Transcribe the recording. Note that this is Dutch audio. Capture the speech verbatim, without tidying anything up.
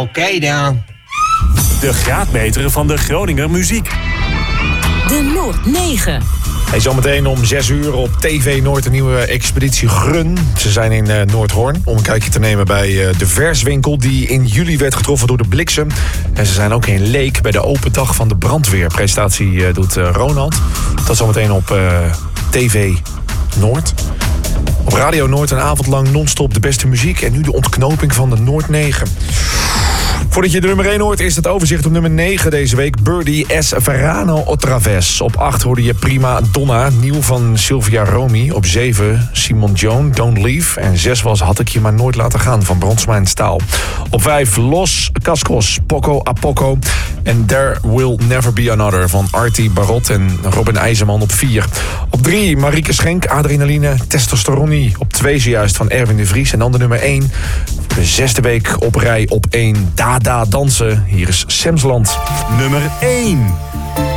Oké okay dan. De graadmeter van de Groninger muziek. De Noord negen. Hey, zometeen om zes uur op T V Noord een nieuwe expeditie Grun. Ze zijn in uh, Noordhoorn om een kijkje te nemen bij uh, de verswinkel die in juli werd getroffen door de bliksem. En ze zijn ook in Leek bij de open dag van de brandweer. Presentatie uh, doet uh, Ronald. Dat zometeen op uh, T V Noord. Op Radio Noord een avond lang non-stop de beste muziek. En nu de ontknoping van de Noord negen. Voordat je de nummer één hoort, is het overzicht op nummer negen deze week. Birdie S. Verano Otra Vez. Op acht hoorde je Prima Donna, nieuw van Sylvia Romy. Op zeven Simon Joan, Don't Leave. En zes was Had ik je maar nooit laten gaan van Bronsma en Staal. Op vijf Los Cascos, Poco a Poco. En There Will Never Be Another van Artie Barot en Robin IJzerman op vier. Op drie Marieke Schenk, Adrenaline, Testosteroni. Op twee zojuist van Erwin de Vries. En dan de nummer één. Voor de zesde week op rij op één. Dada dansen. Hier is Semsland. Nummer één.